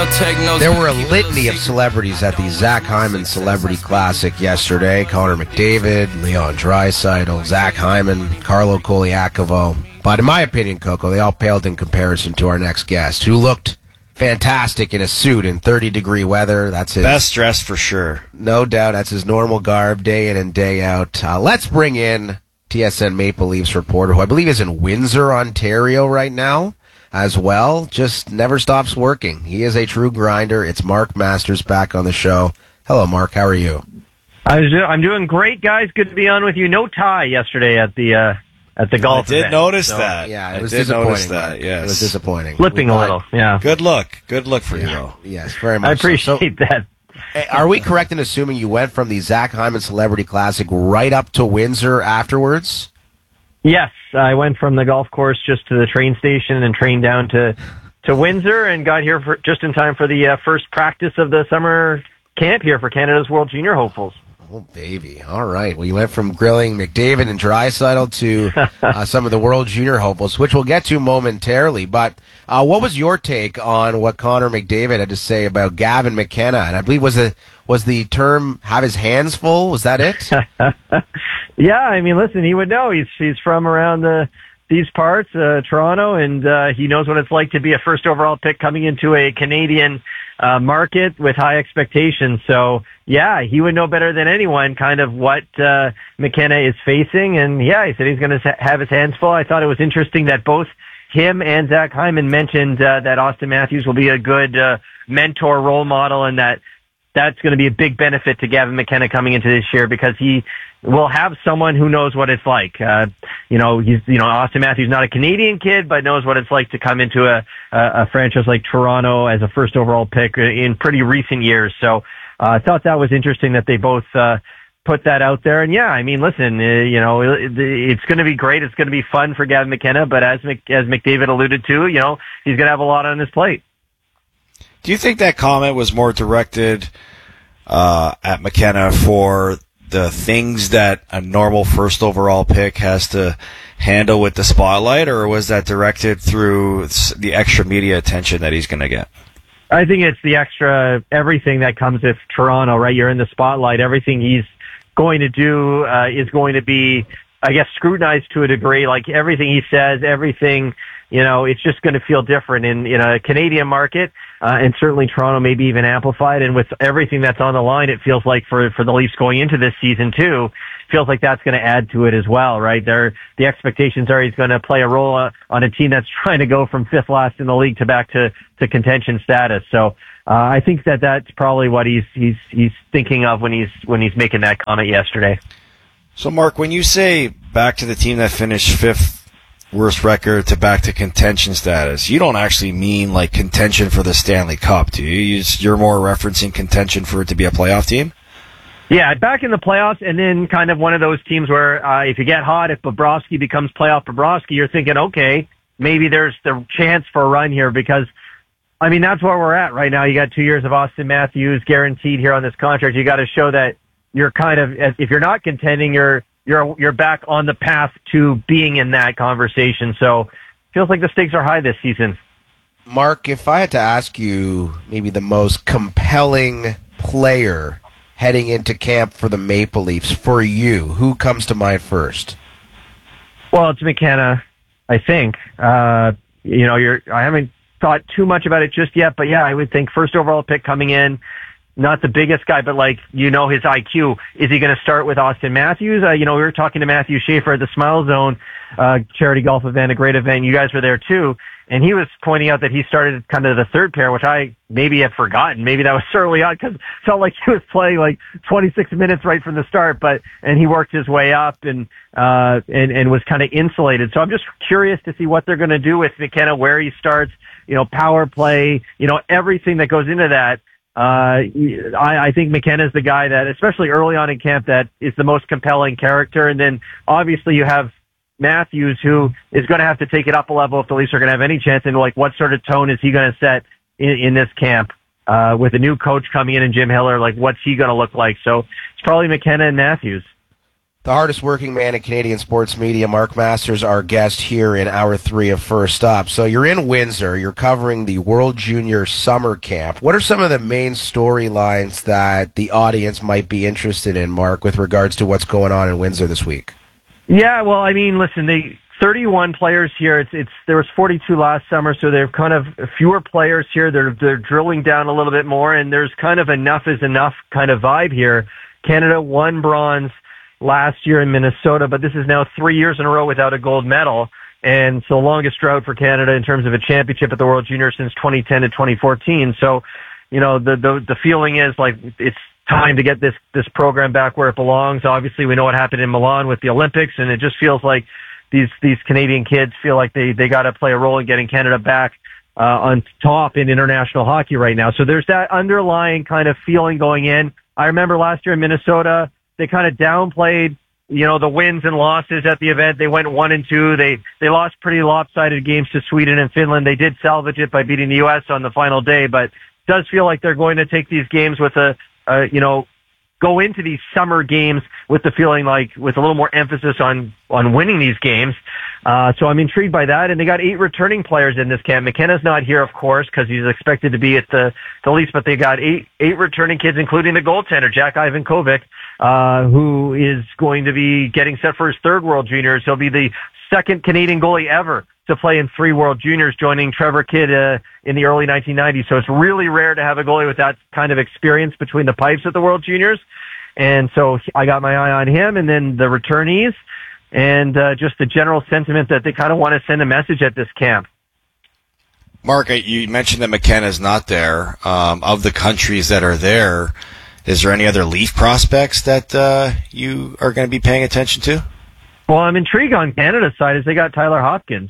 There were a litany of celebrities at the Zach Hyman Celebrity Classic yesterday. Connor McDavid, Leon Draisaitl, Zach Hyman, Carlo Koliakovo. But in my opinion, Coco, they all paled in comparison to our next guest, who looked fantastic in a suit in 30-degree weather. That's his best dress for sure. No doubt, that's his normal garb, day in and day out. Let's bring in TSN Maple Leafs reporter, who I believe is in Windsor, Ontario right now as well. Just never stops working. He is a true grinder. It's Mark Masters back on the show. Hello, Mark. How are you? I'm doing great, guys. Good to be on with you. No tie yesterday at the golf event. I did notice that. Yeah, it was disappointing. Yes. It was disappointing. Slipping a little, yeah. Good look for you, though. Yes, very much. I appreciate that. Are we correct in assuming you went from the Zach Hyman Celebrity Classic right up to Windsor afterwards? Yes, I went from the golf course just to the train station and trained down to Windsor and got here just in time for the first practice of the summer camp here for Canada's World Junior Hopefuls. Oh, baby. All right. Well, you went from grilling McDavid and Draisaitl to some of the World Junior Hopefuls, which we'll get to momentarily. But what was your take on what Connor McDavid had to say about Gavin McKenna? And I believe was the term "have his hands full"? Was that it? Yeah. I mean, listen, he would know. He's from around these parts, Toronto, and he knows what it's like to be a first overall pick coming into a Canadian market with high expectations. So, yeah, he would know better than anyone kind of what McKenna is facing. And, yeah, he said he's going to have his hands full. I thought it was interesting that both him and Zach Hyman mentioned that Austin Matthews will be a good mentor, role model, and that's going to be a big benefit to Gavin McKenna coming into this year because he will have someone who knows what it's like. Austin Matthews not a Canadian kid, but knows what it's like to come into a franchise like Toronto as a first overall pick in pretty recent years. So I thought that was interesting that they both put that out there. And yeah, I mean, listen, it's going to be great. It's going to be fun for Gavin McKenna, but as McDavid alluded to, he's going to have a lot on his plate. Do you think that comment was more directed at McKenna for the things that a normal first overall pick has to handle with the spotlight, or was that directed through the extra media attention that he's going to get? I think it's the extra everything that comes with Toronto, right? You're in the spotlight. Everything he's going to do is going to be, I guess, scrutinized to a degree. Like everything he says, everything, it's just going to feel different in a Canadian market. And certainly Toronto maybe even amplified. And with everything that's on the line, it feels like for the Leafs going into this season too, feels like that's going to add to it as well, right? The expectations are he's going to play a role on a team that's trying to go from fifth last in the league to back to contention status. So, I think that's probably what he's thinking of when he's making that comment yesterday. So Mark, when you say back to the team that finished fifth worst record to back to contention status, you don't actually mean like contention for the Stanley Cup, do you? You're more referencing contention for it to be a playoff team? Yeah, back in the playoffs, and then kind of one of those teams where if you get hot, if Bobrovsky becomes playoff Bobrovsky, you're thinking, okay, maybe there's the chance for a run here because, I mean, that's where we're at right now. You got 2 years of Austin Matthews guaranteed here on this contract. You got to show that you're kind of, if you're not contending, you're back on the path to being in that conversation. So feels like the stakes are high this season. Mark, if I had to ask you maybe the most compelling player heading into camp for the Maple Leafs, for you, who comes to mind first? Well, it's McKenna, I think. I haven't thought too much about it just yet, but yeah, I would think first overall pick coming in. Not the biggest guy, but his IQ. Is he going to start with Austin Matthews? We were talking to Matthew Schaefer at the Smile Zone charity golf event, a great event. You guys were there too. And he was pointing out that he started kind of the third pair, which I maybe had forgotten. Maybe that was certainly odd because it felt like he was playing 26 minutes right from the start, and he worked his way up and was kind of insulated. So I'm just curious to see what they're going to do with McKenna, where he starts, power play, everything that goes into that. I think McKenna is the guy that, especially early on in camp, that is the most compelling character. And then obviously you have Matthews, who is going to have to take it up a level if the Leafs are going to have any chance. And what sort of tone is he going to set in this camp with a new coach coming in and Jim Hiller? What's he going to look like? So it's probably McKenna and Matthews. The hardest working man in Canadian sports media, Mark Masters, our guest here in Hour 3 of First Up. So you're in Windsor. You're covering the World Junior Summer Camp. What are some of the main storylines that the audience might be interested in, Mark, with regards to what's going on in Windsor this week? Yeah, well, I mean, listen, 31 players here. There was 42 last summer, so there are kind of fewer players here. They're drilling down a little bit more, and there's kind of enough is enough kind of vibe here. Canada won bronze last year in Minnesota, but this is now 3 years in a row without a gold medal. And so longest drought for Canada in terms of a championship at the World Junior since 2010 to 2014. So, the feeling is like it's time to get this program back where it belongs. Obviously, we know what happened in Milan with the Olympics, and it just feels like these Canadian kids feel like they got to play a role in getting Canada back on top in international hockey right now. So there's that underlying kind of feeling going in. I remember last year in Minnesota, they kind of downplayed, the wins and losses at the event. They went 1-2. They lost pretty lopsided games to Sweden and Finland. They did salvage it by beating the U.S. on the final day, but it does feel like they're going to take these games with go into these summer games with the feeling like with a little more emphasis on winning these games. So I'm intrigued by that. And they got 8 returning players in this camp. McKenna's not here, of course, because he's expected to be at the least, but they got eight returning kids, including the goaltender, Jack Ivankovic, who is going to be getting set for his 3rd World Juniors. He'll be the 2nd Canadian goalie ever to play in 3 World Juniors, joining Trevor Kidd in the early 1990s. So it's really rare to have a goalie with that kind of experience between the pipes at the World Juniors. And so I got my eye on him, and then the returnees, and just the general sentiment that they kind of want to send a message at this camp. Mark, you mentioned that McKenna's not there. Of the countries that are there, is there any other Leaf prospects that you are going to be paying attention to? Well, I'm intrigued on Canada's side as they got Tyler Hopkins.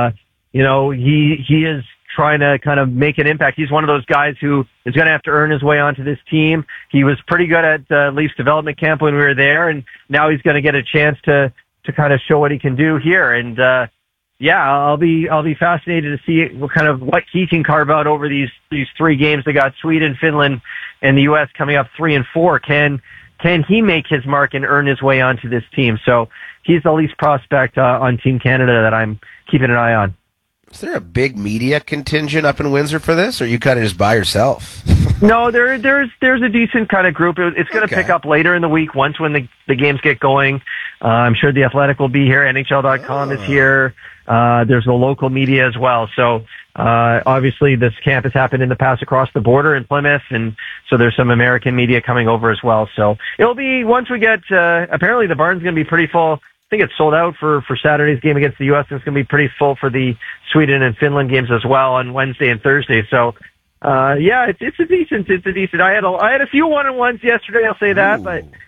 He is trying to kind of make an impact. He's one of those guys who is going to have to earn his way onto this team. He was pretty good at Leafs development camp when we were there, and now he's going to get a chance to kind of show what he can do here. And I'll be fascinated to see what he can carve out over these 3 games. They got Sweden, Finland, and the U.S. coming up 3 and 4. Can he make his mark and earn his way onto this team? So he's the least prospect on Team Canada that I'm keeping an eye on. Is there a big media contingent up in Windsor for this, or are you kind of just by yourself? No, there's a decent kind of group. It's going to pick up later in the week when the games get going. I'm sure The Athletic will be here. NHL.com is here. There's the local media as well. So obviously this camp has happened in the past across the border in Plymouth, and so there's some American media coming over as well. So it'll be, once we get, apparently the barn's going to be pretty full. I think it's sold out for Saturday's game against the U.S. and it's going to be pretty full for the Sweden and Finland games as well on Wednesday and Thursday. So, it's a decent. I had a few 1-on-1s yesterday. I'll say that,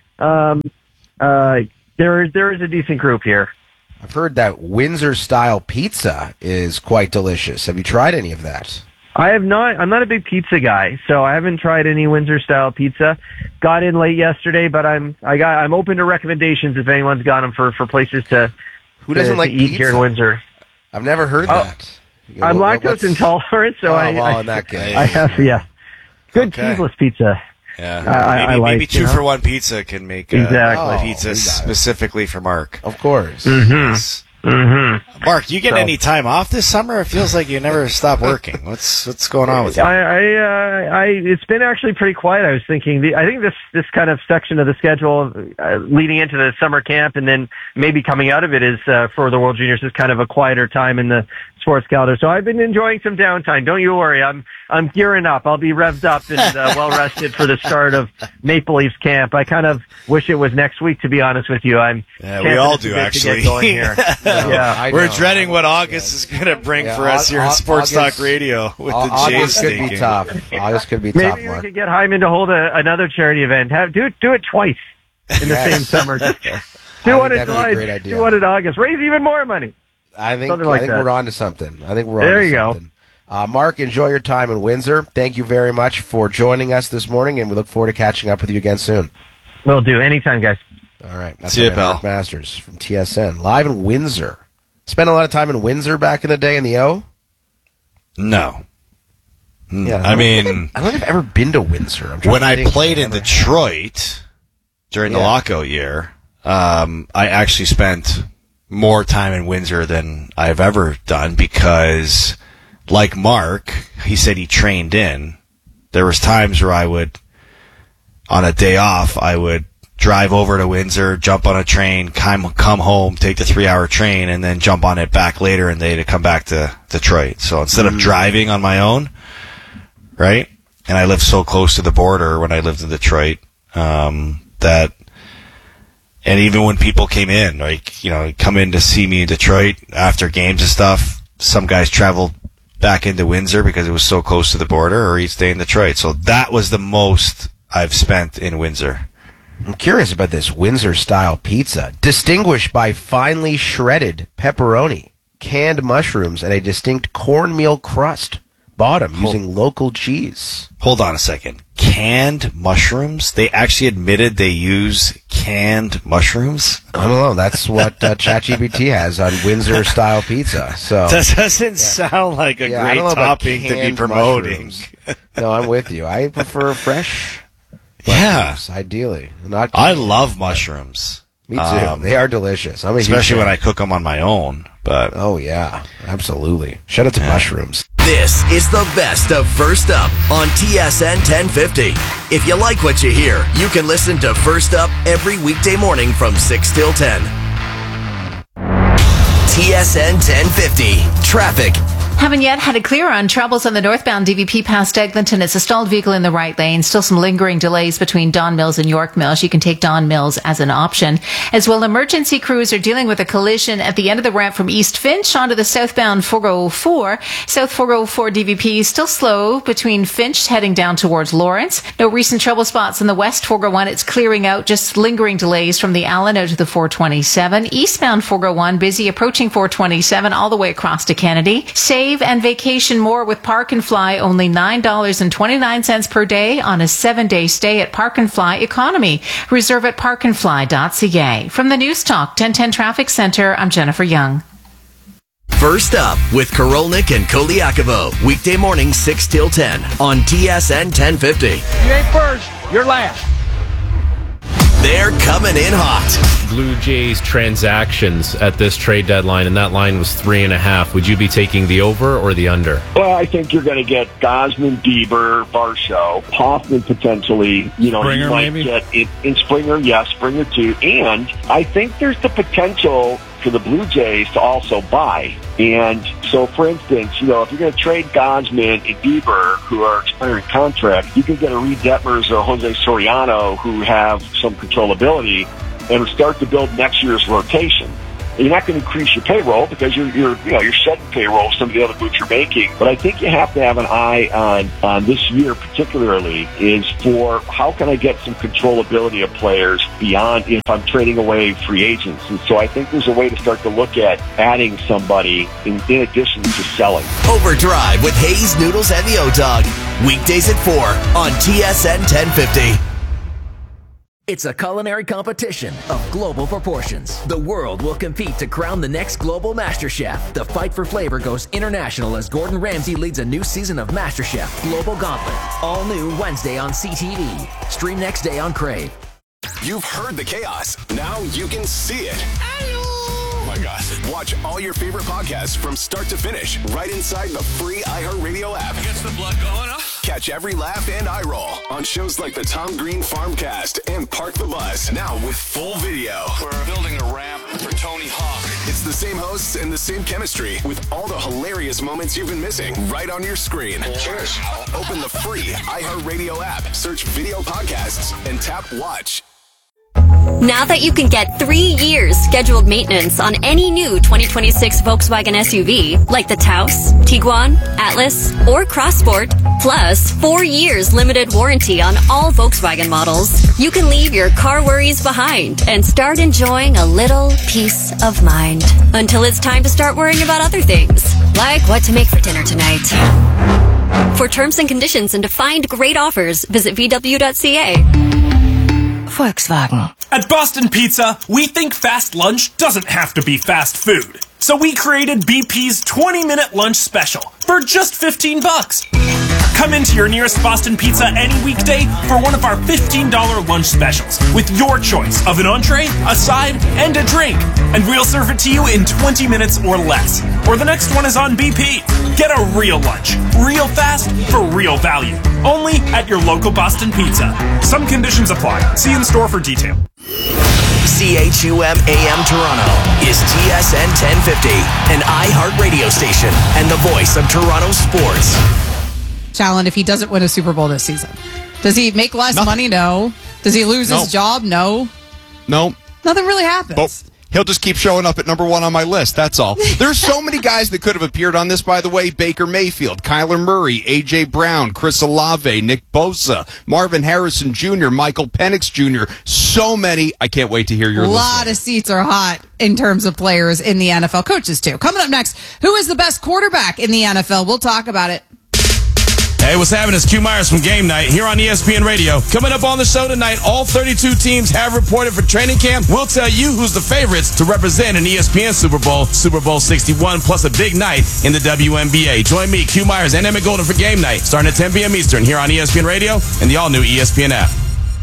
but there is a decent group here. I've heard that Windsor style pizza is quite delicious. Have you tried any of that? I have not. I'm not a big pizza guy, so I haven't tried any Windsor style pizza. Got in late yesterday, but I'm open to recommendations if anyone's got them for places to eat pizza here in Windsor. I've never heard that. I'm lactose intolerant, so in that case. I have good cheeseless pizza. Yeah, maybe 2-for-1 pizza can make pizza specifically for Mark. Of course. Mm-hmm. Mm-hmm. Mark, you get any time off this summer? It feels like you never stop working. What's going on with you? It's been actually pretty quiet. I was thinking, I think this kind of section of the schedule leading into the summer camp and then maybe coming out of it is for the World Juniors is kind of a quieter time in the sports calendar. So I've been enjoying some downtime. Don't you worry. I'm gearing up. I'll be revved up and well rested for the start of Maple Leafs camp. I kind of wish it was next week, to be honest with you. We all do, actually. We're dreading what August is going to bring for us here in Sports Talk Radio with the Jays stinking. August could be tough. Maybe we could get Hyman to hold another charity event. Do it twice in the same summer. Do one in July, do one in August. Raise even more money. I think we're on to something. There you go. Mark, enjoy your time in Windsor. Thank you very much for joining us this morning, and we look forward to catching up with you again soon. Will do. Anytime, guys. All right. That's See you, pal. Mark Masters from TSN, live in Windsor. Spent a lot of time in Windsor back in the day in the O? No. Yeah, I don't think I've ever been to Windsor. When I played in Detroit during the lockout year, I actually spent more time in Windsor than I've ever done because, like Mark, he said he trained in. There was times where I would, on a day off, I would drive over to Windsor, jump on a train, come home, take the 3-hour train, and then jump on it back later in the day to come back to Detroit. So instead of driving on my own, right? And I lived so close to the border when I lived in Detroit, that, and even when people came in, like, you know, come in to see me in Detroit after games and stuff, some guys traveled back into Windsor because it was so close to the border, or he'd stay in Detroit. So that was the most I've spent in Windsor. I'm curious about this Windsor-style pizza, distinguished by finely shredded pepperoni, canned mushrooms, and a distinct cornmeal crust bottom using local cheese. Hold on a second. Canned mushrooms? They actually admitted they use canned mushrooms? I don't know. That's what ChatGPT has on Windsor-style pizza. So that doesn't sound like a great topping to be promoting. No, I'm with you. I prefer fresh mushrooms, ideally. I love mushrooms. Me too. They are delicious. Especially when I cook them on my own. But oh, yeah. Absolutely. Shout out to mushrooms. This is the best of First Up on TSN 1050. If you like what you hear, you can listen to First Up every weekday morning from 6 till 10. TSN 1050. Traffic. Haven't yet had it clear on troubles on the northbound DVP past Eglinton. It's a stalled vehicle in the right lane. Still some lingering delays between Don Mills and York Mills. You can take Don Mills as an option. As well, emergency crews are dealing with a collision at the end of the ramp from East Finch onto the southbound 404. South 404 DVP still slow between Finch heading down towards Lawrence. No recent trouble spots in the west 401. It's clearing out. Just lingering delays from the Allen out to the 427. Eastbound 401 busy approaching 427 all the way across to Kennedy. Save and vacation more with Park and Fly. Only $9.29 per day on a 7-day stay at Park and Fly Economy. Reserve at parkandfly.ca. From the News Talk 1010 Traffic Center, I'm Jennifer Young. First Up with Korolnik and Koliakovo. Weekday morning 6 till 10 on TSN 1050. You ain't first, you're last. They're coming in hot. Blue Jays transactions at this trade deadline, and that line was 3.5. Would you be taking the over or the under? Well, I think you're going to get Gosman, Bieber, Varsho, Hoffman potentially. You know, Springer, you might maybe? get it in Springer, yes, Springer too. And I think there's the potential for the Blue Jays to also buy. And so, for instance, you know, if you're going to trade Gosman and Bieber, who are expiring contract, you can get a Reed Detmers or Jose Soriano who have some controllability and start to build next year's rotation. You're not going to increase your payroll because you're shedding payroll some of the other moves you're making. But I think you have to have an eye on this year particularly is for how can I get some controllability of players beyond if I'm trading away free agents. And so I think there's a way to start to look at adding somebody in addition to selling. Overdrive with Hayes, Noodles, and the O-Dog. Weekdays at 4 on TSN 1050. It's a culinary competition of global proportions. The world will compete to crown the next global MasterChef. The fight for flavor goes international as Gordon Ramsay leads a new season of MasterChef Global Gauntlet. All new Wednesday on CTV. Stream next day on Crave. You've heard the chaos. Now you can see it. Oh my gosh. Watch all your favorite podcasts from start to finish right inside the free iHeartRadio app. Gets the blood going, huh? Catch every laugh and eye roll on shows like the Tom Green Farmcast and Park the Bus. Now with full video. We're building a ramp for Tony Hawk. It's the same hosts and the same chemistry with all the hilarious moments you've been missing right on your screen. Cheers. Open the free iHeartRadio app, search video podcasts, and tap watch. Now that you can get 3 years scheduled maintenance on any new 2026 Volkswagen SUV, like the Taos, Tiguan, Atlas, or Crossport, plus 4 years limited warranty on all Volkswagen models, you can leave your car worries behind and start enjoying a little peace of mind. Until it's time to start worrying about other things, like what to make for dinner tonight. For terms and conditions and to find great offers, visit VW.ca. Volkswagen. At Boston Pizza, we think fast lunch doesn't have to be fast food. So we created BP's 20-minute lunch special for just $15. Come into your nearest Boston Pizza any weekday for one of our $15 lunch specials with your choice of an entree, a side, and a drink. And we'll serve it to you in 20 minutes or less. Or the next one is on BP. Get a real lunch, real fast, for real value. Only at your local Boston Pizza. Some conditions apply. See in store for detail. CHUM AM Toronto is TSN 1050, an iHeart radio station and the voice of Toronto sports. Challen, if he doesn't win a Super Bowl this season, does he make less money? No. Does he lose his job? No. No. Nothing really happens. But he'll just keep showing up at number one on my list. That's all. There's so many guys that could have appeared on this, by the way. Baker Mayfield, Kyler Murray, A.J. Brown, Chris Olave, Nick Bosa, Marvin Harrison Jr., Michael Penix Jr. So many. I can't wait to hear your list. A lot of seats are hot in terms of players in the NFL. Coaches, too. Coming up next, who is the best quarterback in the NFL? We'll talk about it. Hey, what's happening? It's Q Myers from Game Night here on ESPN Radio. Coming up on the show tonight, all 32 teams have reported for training camp. We'll tell you who's the favorites to represent an ESPN Super Bowl, Super Bowl 61, plus a big night in the WNBA. Join me, Q Myers, and Emmett Golden for Game Night, starting at 10 p.m. Eastern here on ESPN Radio and the all-new ESPN app.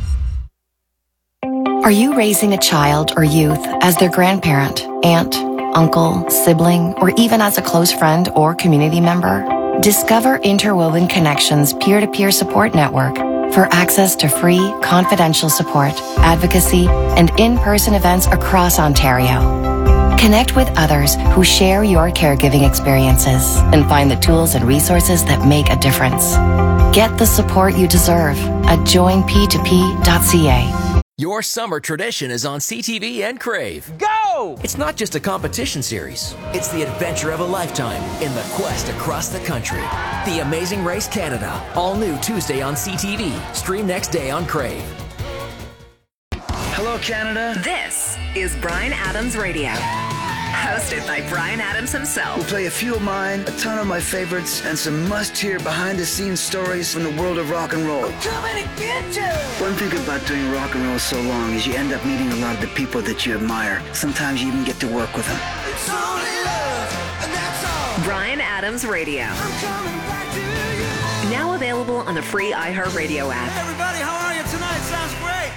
Are you raising a child or youth as their grandparent, aunt, uncle, sibling, or even as a close friend or community member? Discover Interwoven Connections peer-to-peer support network for access to free, confidential support, advocacy, and in-person events across Ontario. Connect with others who share your caregiving experiences and find the tools and resources that make a difference. Get the support you deserve at joinp2p.ca. Your summer tradition is on CTV and Crave. Go! It's not just a competition series. It's the adventure of a lifetime in the quest across the country. The Amazing Race Canada. All new Tuesday on CTV. Stream next day on Crave. Hello, Canada. This is Bryan Adams Radio. Hosted by Bryan Adams himself. We'll play a few of mine, a ton of my favorites, and some must-hear behind-the-scenes stories from the world of rock and roll. I'm coming to get you! One thing about doing rock and roll so long is you end up meeting a lot of the people that you admire. Sometimes you even get to work with them. It's only love, and that's all. Bryan Adams Radio. I'm coming back to you. Now available on the free iHeartRadio app. Hey everybody, how are you tonight? Sounds great.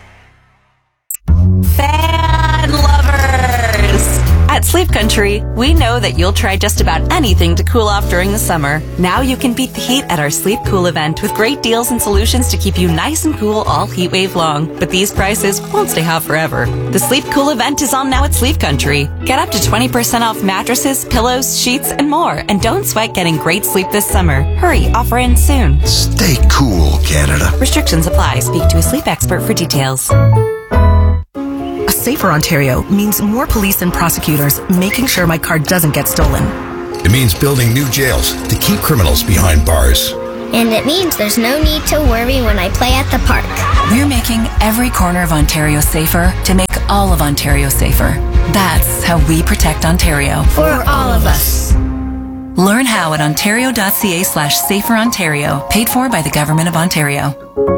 Fan lovers! At Sleep Country, we know that you'll try just about anything to cool off during the summer. Now you can beat the heat at our Sleep Cool event with great deals and solutions to keep you nice and cool all heat wave long. But these prices won't stay hot forever. The Sleep Cool event is on now at Sleep Country. Get up to 20% off mattresses, pillows, sheets, and more. And don't sweat getting great sleep this summer. Hurry, offer ends soon. Stay cool, Canada. Restrictions apply. Speak to a sleep expert for details. A safer Ontario means more police and prosecutors making sure my car doesn't get stolen. It means building new jails to keep criminals behind bars. And it means there's no need to worry when I play at the park. We're making every corner of Ontario safer to make all of Ontario safer. That's how we protect Ontario. For all of us. Learn how at ontario.ca/saferontario. Paid for by the Government of Ontario.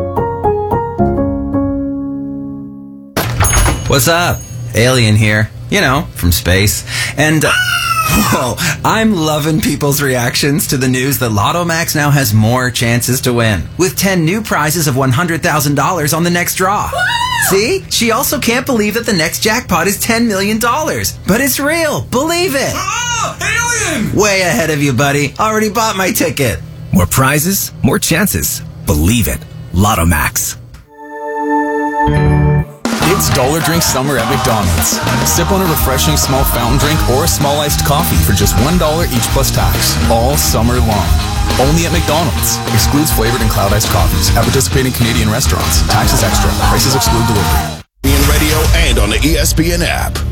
What's up? Alien here. You know, from space. And, whoa, I'm loving people's reactions to the news that Lotto Max now has more chances to win. With 10 new prizes of $100,000 on the next draw. See? She also can't believe that the next jackpot is $10 million. But it's real. Believe it. Alien! Way ahead of you, buddy. Already bought my ticket. More prizes, more chances. Believe it. Lotto Max. It's Dollar Drink Summer at McDonald's. Sip on a refreshing small fountain drink or a small iced coffee for just $1 each plus tax, all summer long. Only at McDonald's. Excludes flavored and cloud iced coffees at participating Canadian restaurants. Taxes extra. Prices exclude delivery. In radio and on the ESPN app.